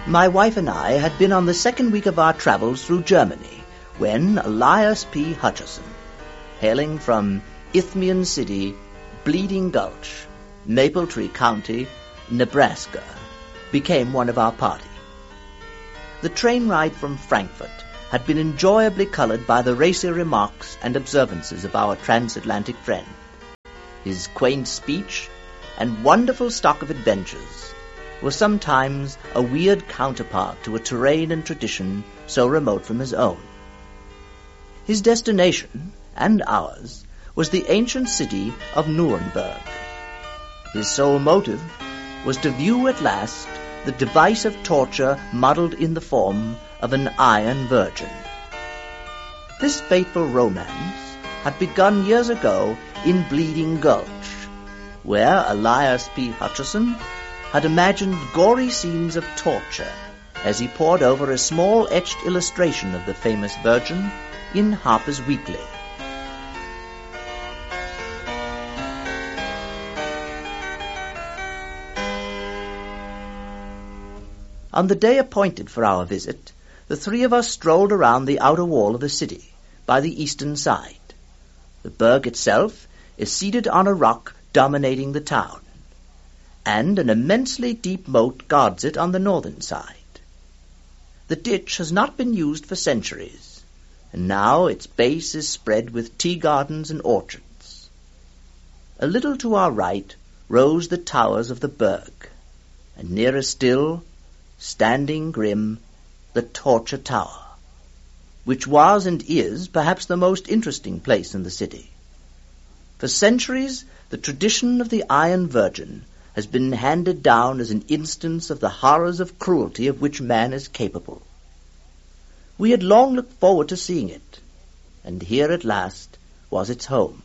My wife and I had been on the second week of our travels through Germany when Elias P. Hutcheson, hailing from Isthmian City, Bleeding Gulch, Mapletree County, Nebraska, became one of our party. The train ride from Frankfurt had been enjoyably colored by the racy remarks and observances of our transatlantic friend. His quaint speech and wonderful stock of adventures were sometimes a weird counterpart to a terrain and tradition so remote from his own. His destination, and ours, was the ancient city of Nuremberg. His sole motive was to view at last the device of torture modeled in the form of an iron virgin. This fateful romance had begun years ago in Bleeding Gulch, where Elias P. Hutcheson had imagined gory scenes of torture as he pored over a small etched illustration of the famous Virgin in Harper's Weekly. On the day appointed for our visit, the three of us strolled around the outer wall of the city, by the eastern side. The burg itself is seated on a rock dominating the town, and an immensely deep moat guards it on the northern side. The ditch has not been used for centuries, and now its base is spread with tea gardens and orchards. A little to our right rose the towers of the burg, and nearer still, standing grim, the Torture Tower, which was and is perhaps the most interesting place in the city. For centuries, the tradition of the Iron Virgin has been handed down as an instance of the horrors of cruelty of which man is capable. We had long looked forward to seeing it, and here at last was its home.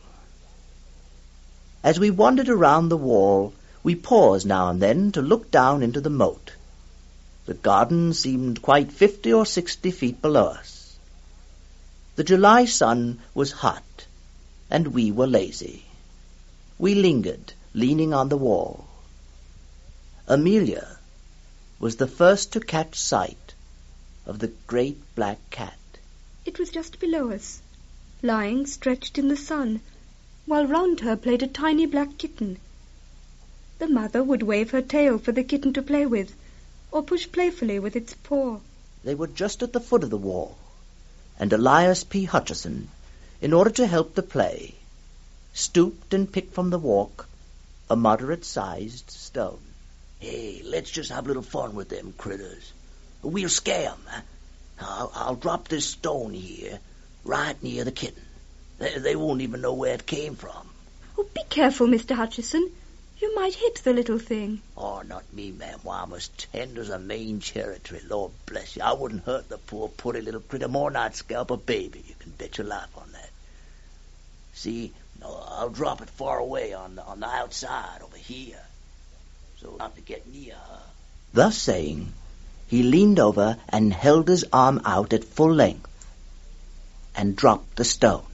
As we wandered around the wall, we paused now and then to look down into the moat. The garden seemed quite 50 or 60 feet below us. The July sun was hot, and we were lazy. We lingered, leaning on the wall. Amelia was the first to catch sight of the great black cat. It was just below us, lying stretched in the sun, while round her played a tiny black kitten. The mother would wave her tail for the kitten to play with, or push playfully with its paw. They were just at the foot of the wall, and Elias P. Hutcheson, in order to help the play, stooped and picked from the walk a moderate-sized stone. Hey, let's just have a little fun with them critters. We'll scare 'em. I'll drop this stone here, right near the kitten. They won't even know where it came from. Oh, be careful, Mr. Hutcheson. You might hit the little thing. Oh, not me, ma'am. Why, I'm as tender as a Maine cherry tree. Lord bless you. I wouldn't hurt the poor, pretty little critter more than I'd scalp a baby. You can bet your life on that. See, I'll drop it far away on the outside over here, so not to get near her. Thus saying, he leaned over and held his arm out at full length, and dropped the stone.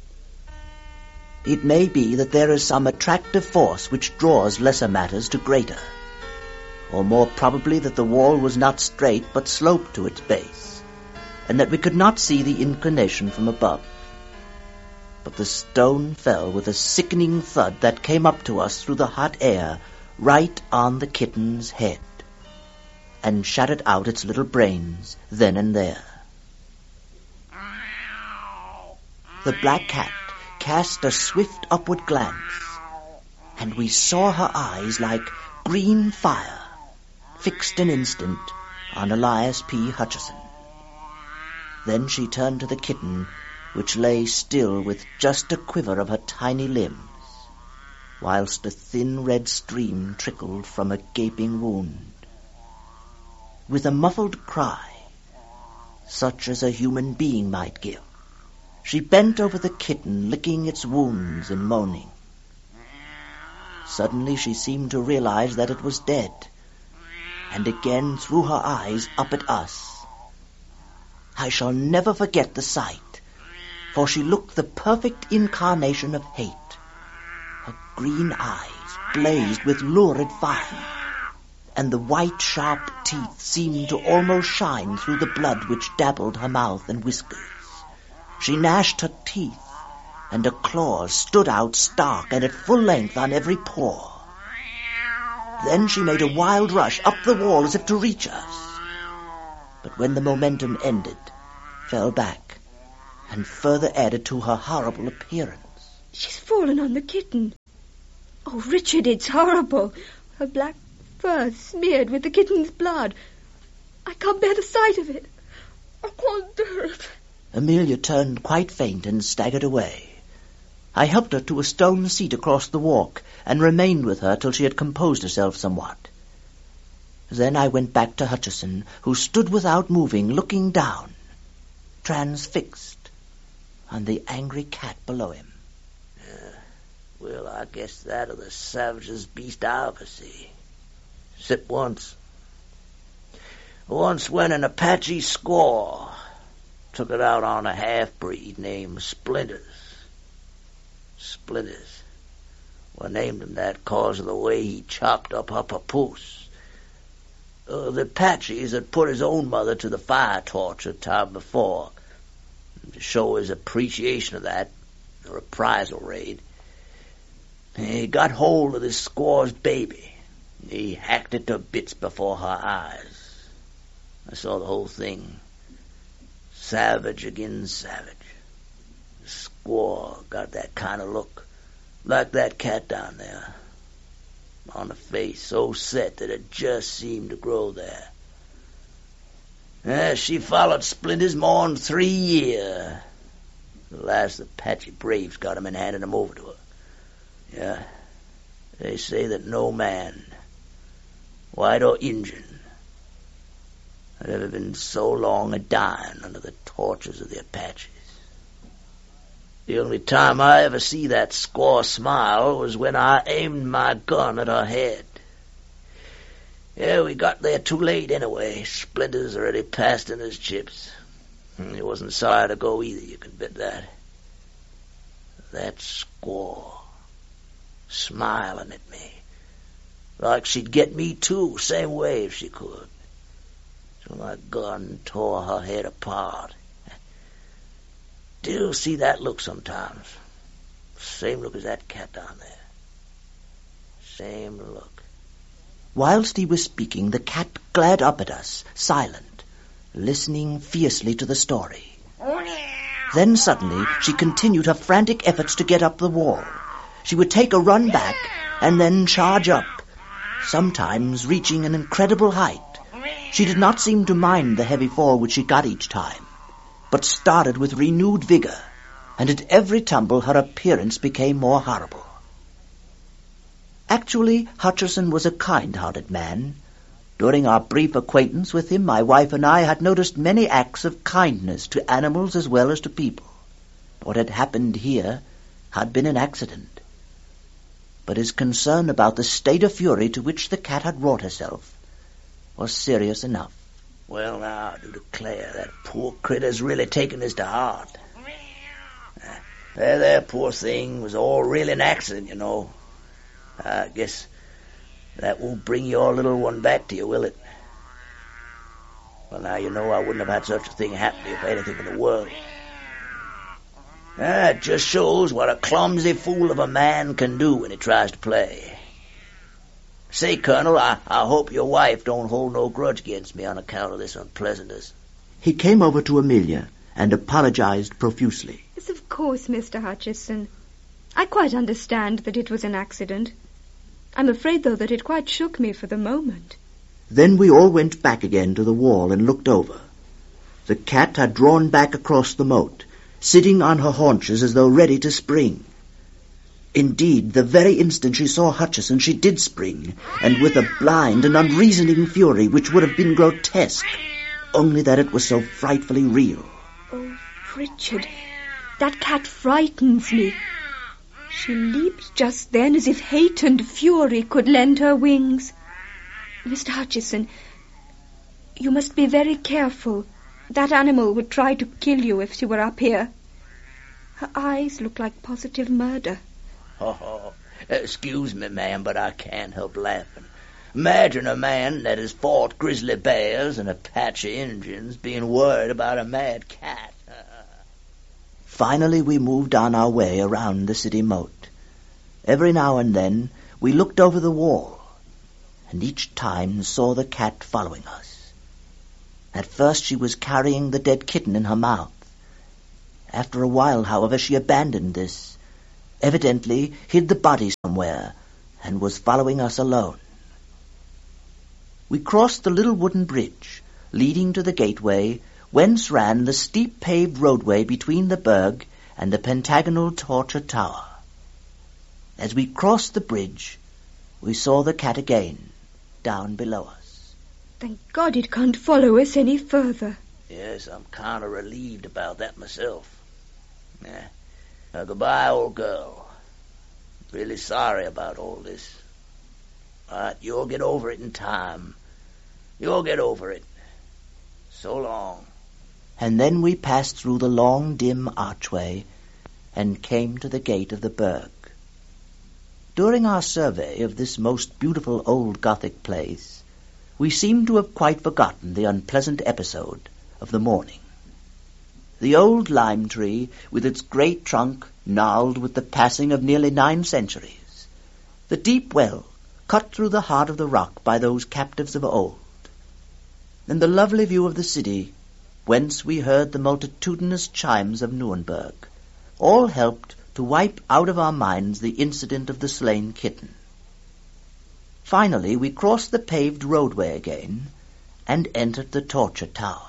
It may be that there is some attractive force which draws lesser matters to greater, or more probably that the wall was not straight but sloped to its base, and that we could not see the inclination from above. But the stone fell with a sickening thud that came up to us through the hot air right on the kitten's head, and shattered out its little brains then and there. The black cat cast a swift upward glance, and we saw her eyes like green fire fixed an instant on Elias P. Hutcheson. Then she turned to the kitten, which lay still with just a quiver of her tiny limbs, whilst a thin red stream trickled from a gaping wound. With a muffled cry, such as a human being might give, she bent over the kitten, licking its wounds and moaning. Suddenly she seemed to realize that it was dead, and again threw her eyes up at us. I shall never forget the sight, for she looked the perfect incarnation of hate. Her green eyes blazed with lurid fire, and the white, sharp teeth seemed to almost shine through the blood which dabbled her mouth and whiskers. She gnashed her teeth, and her claws stood out stark and at full length on every paw. Then she made a wild rush up the wall as if to reach us, but when the momentum ended, fell back, and further added to her horrible appearance. She's fallen on the kitten. Oh, Richard, it's horrible. Her black fur smeared with the kitten's blood. I can't bear the sight of it. I can't do it. Amelia turned quite faint and staggered away. I helped her to a stone seat across the walk and remained with her till she had composed herself somewhat. Then I went back to Hutcheson, who stood without moving, looking down, transfixed, on the angry cat below him. Well, I guess that is the savagest beast I ever see. Except once. Once when an Apache squaw took it out on a half-breed named Splinters. Splinters. Well, I named him that because of the way he chopped up her papoose. The Apaches had put his own mother to the fire torch a time before. To show his appreciation of that, a reprisal raid. He got hold of this squaw's baby. He hacked it to bits before her eyes. I saw the whole thing. Savage again savage. The squaw got that kind of look, like that cat down there, on the face so set that it just seemed to grow there. She followed Splinters more than 3 years. The last Apache braves got him and handed him over to her. Yeah, they say that no man, white or Injun, had ever been so long a-dying under the tortures of the Apaches. The only time I ever see that squaw smile was when I aimed my gun at her head. Yeah, we got there too late anyway. Splinters already passed in his chips. He wasn't sorry to go either, you can bet that. That squaw, smiling at me, like she'd get me too, same way if she could. So my gun tore her head apart. Do you see that look sometimes? Same look as that cat down there. Same look. Whilst he was speaking, the cat glared up at us, silent, listening fiercely to the story. Then suddenly she continued her frantic efforts to get up the wall. She would take a run back and then charge up, sometimes reaching an incredible height. She did not seem to mind the heavy fall which she got each time, but started with renewed vigor, and at every tumble her appearance became more horrible. Actually, Hutcheson was a kind-hearted man. During our brief acquaintance with him, my wife and I had noticed many acts of kindness to animals as well as to people. What had happened here had been an accident. But his concern about the state of fury to which the cat had wrought herself was serious enough. Well, now, I do declare that poor critter's really taken this to heart. There, poor thing, was all really an accident, you know. I guess that won't bring your little one back to you, will it? Well, now, you know I wouldn't have had such a thing happen to you for anything in the world. It just shows what a clumsy fool of a man can do when he tries to play. Say, Colonel, I hope your wife don't hold no grudge against me on account of this unpleasantness. He came over to Amelia and apologized profusely. Yes, of course, Mr. Hutcheson. I quite understand that it was an accident. I'm afraid, though, that it quite shook me for the moment. Then we all went back again to the wall and looked over. The cat had drawn back across the moat, sitting on her haunches as though ready to spring. Indeed, the very instant she saw Hutcheson, she did spring, and with a blind and unreasoning fury which would have been grotesque, only that it was so frightfully real. Oh, Richard, that cat frightens me. She leaped just then as if hate and fury could lend her wings. Mr. Hutcheson, you must be very careful. That animal would try to kill you if she were up here. Her eyes look like positive murder. Oh, excuse me, ma'am, but I can't help laughing. Imagine a man that has fought grizzly bears and Apache Indians being worried about a mad cat. Finally we moved on our way around the city moat. Every now and then we looked over the wall, and each time saw the cat following us. At first she was carrying the dead kitten in her mouth. After a while, however, she abandoned this, evidently hid the body somewhere, and was following us alone. We crossed the little wooden bridge, leading to the gateway, whence ran the steep paved roadway between the Burg and the pentagonal torture tower. As we crossed the bridge, we saw the cat again, down below us. Thank God it can't follow us any further. Yes, I'm kind of relieved about that myself. Goodbye, old girl. Really sorry about all this. But you'll get over it in time. You'll get over it. So long. And then we passed through the long, dim archway and came to the gate of the Burg. During our survey of this most beautiful old Gothic place, we seemed to have quite forgotten the unpleasant episode of the morning. The old lime tree, with its great trunk gnarled with the passing of nearly 9 centuries, the deep well cut through the heart of the rock by those captives of old, and the lovely view of the city, whence we heard the multitudinous chimes of Nuremberg, all helped to wipe out of our minds the incident of the slain kitten. Finally, we crossed the paved roadway again and entered the torture tower.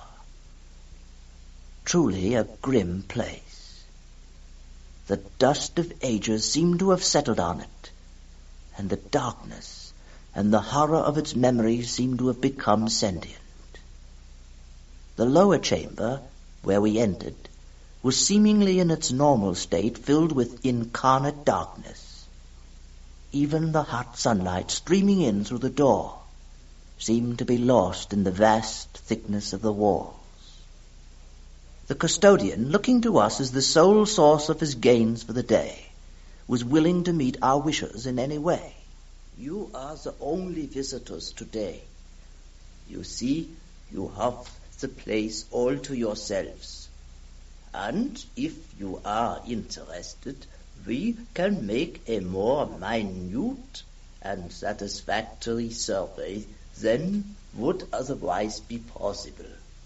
Truly a grim place. The dust of ages seemed to have settled on it, and the darkness and the horror of its memories seemed to have become sentient. The lower chamber, where we entered, was seemingly in its normal state filled with incarnate darkness. Even the hot sunlight streaming in through the door seemed to be lost in the vast thickness of the walls. The custodian, looking to us as the sole source of his gains for the day, was willing to meet our wishes in any way. You are the only visitors today. You see, you have the place all to yourselves. And if you are interested, we can make a more minute and satisfactory survey than would otherwise be possible.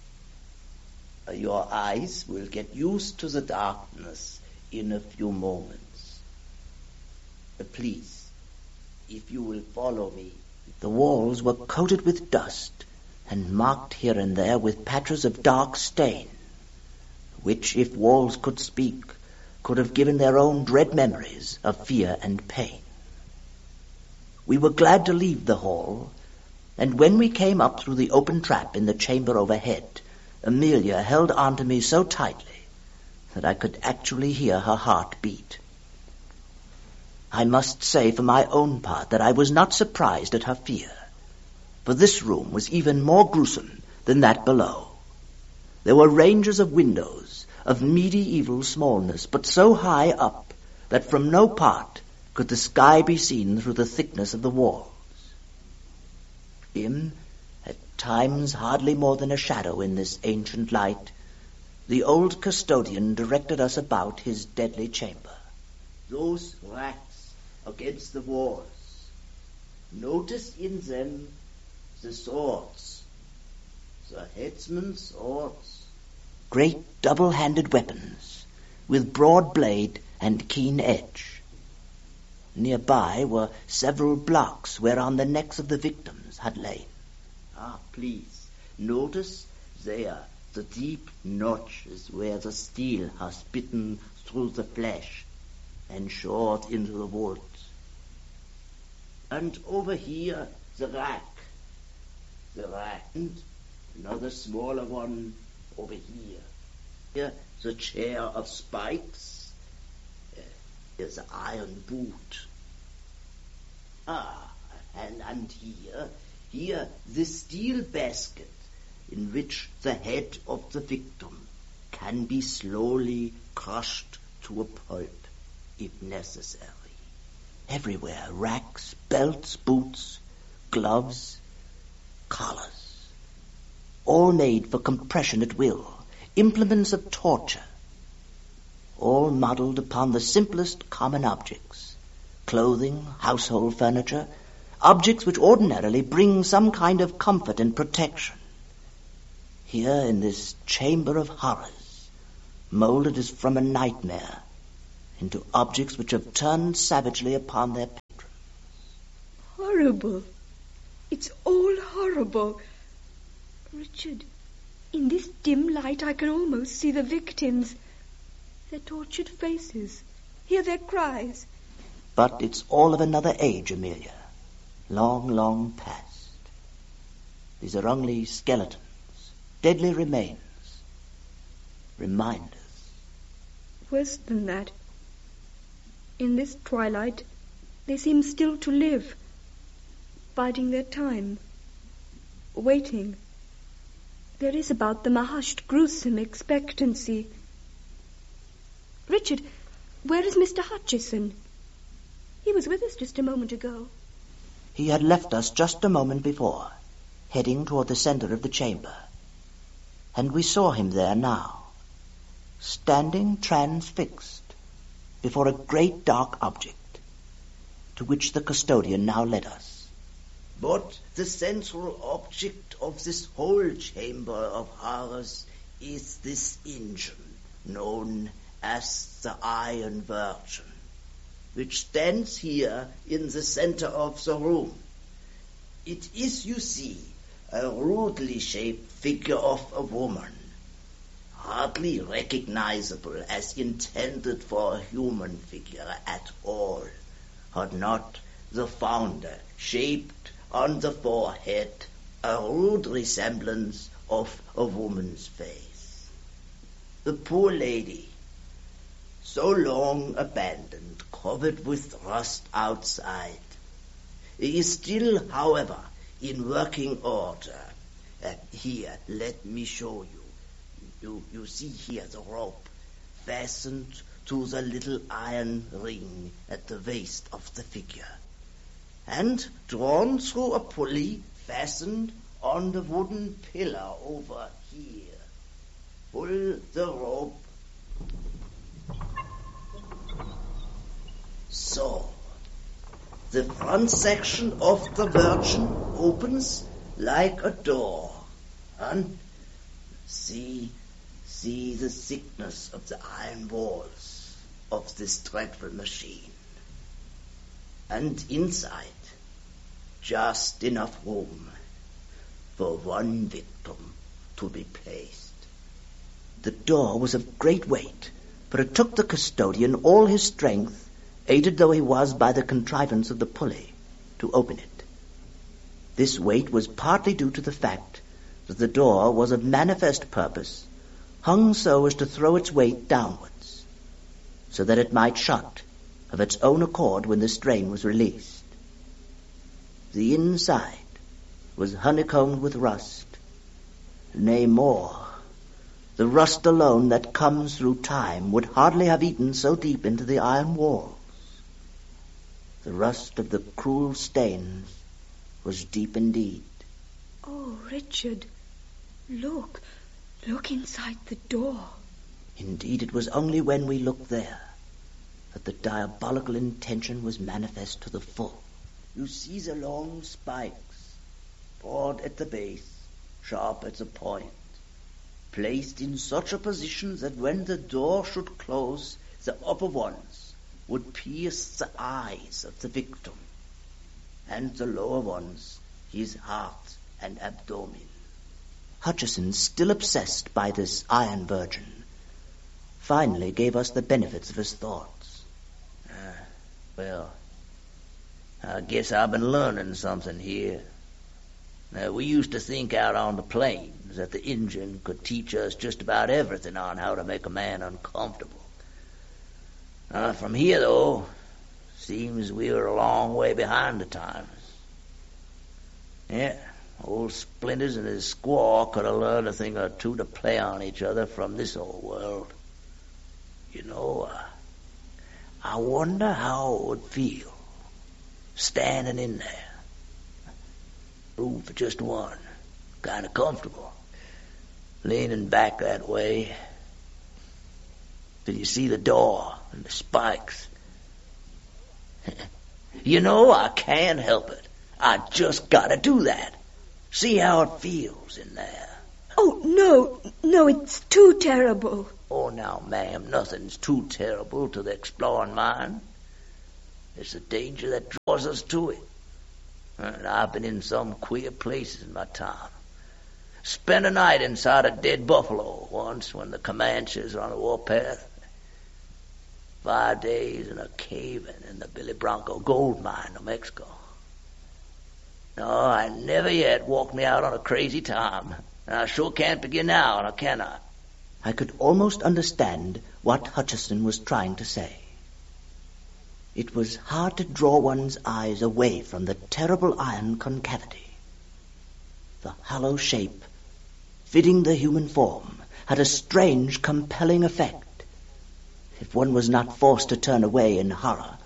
Your eyes will get used to the darkness in a few moments. Please, if you will follow me. The walls were coated with dust and marked here and there with patches of dark stain, which, if walls could speak, could have given their own dread memories of fear and pain. We were glad to leave the hall, and when we came up through the open trap in the chamber overhead, Amelia held on to me so tightly that I could actually hear her heart beat. I must say for my own part that I was not surprised at her fear, for this room was even more gruesome than that below. There were ranges of windows of medieval smallness, but so high up that from no part could the sky be seen through the thickness of the walls. Dim, at times hardly more than a shadow in this ancient light, the old custodian directed us about his deadly chamber. Those racks against the walls. Notice in them the swords, the headsman's swords. Great double-handed weapons, with broad blade and keen edge. Nearby were several blocks whereon the necks of the victims had lain. Please, notice there the deep notches where the steel has bitten through the flesh and shored into the wood. And over here, the rack, and another smaller one over here. Here, the chair of spikes. Here's the iron boot. And here, the steel basket in which the head of the victim can be slowly crushed to a pulp, if necessary. Everywhere, racks, belts, boots, gloves, collars, all made for compression at will, implements of torture, all modelled upon the simplest common objects, clothing, household furniture, objects which ordinarily bring some kind of comfort and protection. Here in this chamber of horrors, moulded as from a nightmare, into objects which have turned savagely upon their patrons. Horrible. It's all horrible. Richard, in this dim light I can almost see the victims. Their tortured faces, hear their cries. But it's all of another age, Amelia. Long, long past. These are only skeletons, deadly remains, reminders. Worse than that. In this twilight, they seem still to live, biding their time, waiting. There is about them a hushed, gruesome expectancy. Richard, where is Mr. Hutchison? He was with us just a moment ago. He had left us just a moment before, heading toward the center of the chamber. And we saw him there now, standing transfixed before a great dark object, to which the custodian now led us. But the central object of this whole chamber of horrors is this engine, known as the Iron Virgin, which stands here in the center of the room. It is, you see, a rudely shaped figure of a woman, hardly recognizable as intended for a human figure at all, had not the founder shaped on the forehead a rude resemblance of a woman's face. The poor lady, so long abandoned, covered with rust outside, is still, however, in working order. Here, let me show you. You see here the rope fastened to the little iron ring at the waist of the figure, and drawn through a pulley fastened on the wooden pillar over here. Pull the rope. So, the front section of the Virgin opens like a door, and see the thickness of the iron walls of this dreadful machine. And inside, just enough room for one victim to be placed. The door was of great weight, for it took the custodian all his strength, aided though he was by the contrivance of the pulley, to open it. This weight was partly due to the fact that the door was of manifest purpose, hung so as to throw its weight downwards, so that it might shut of its own accord when the strain was released. The inside was honeycombed with rust, nay more, the rust alone that comes through time would hardly have eaten so deep into the iron walls. The rust of the cruel stains was deep indeed. Oh, Richard, look inside the door. Indeed, it was only when we looked there that the diabolical intention was manifest to the full. You see the long spikes, broad at the base, sharp at the point, placed in such a position that when the door should close, the upper ones would pierce the eyes of the victim, and the lower ones his heart and abdomen. Hutchison, still obsessed by this Iron Virgin, finally gave us the benefits of his thoughts. Well, I guess I've been learning something here. Now, we used to think out on the plains that the engine could teach us just about everything on how to make a man uncomfortable. From here, though, seems we were a long way behind the times. Yeah, old Splinters and his squaw could have learned a thing or two to play on each other from this old world. You know, I wonder how it would feel standing in there, Room for just one. Kind of comfortable. Leaning back that way. Till you see the door and the spikes. You know, I can't help it. I just gotta do that. See how it feels in there. Oh, no, it's too terrible. Oh, now, ma'am, nothing's too terrible to the exploring mind. It's the danger that draws us to it. And I've been in some queer places in my time. Spent a night inside a dead buffalo once when the Comanches were on the warpath. 5 days in a cave in the Billy Bronco gold mine, New Mexico. No, I never yet walked me out on a crazy time. And I sure can't begin now, and I cannot. I could almost understand what Hutcheson was trying to say. It was hard to draw one's eyes away from the terrible iron concavity. The hollow shape, fitting the human form, had a strange, compelling effect. If one was not forced to turn away in horror,